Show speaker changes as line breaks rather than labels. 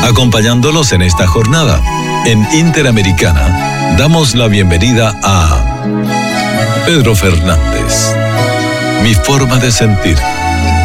Acompañándolos en esta jornada, en Interamericana, damos la bienvenida a Pedro Fernández. Mi forma de sentir,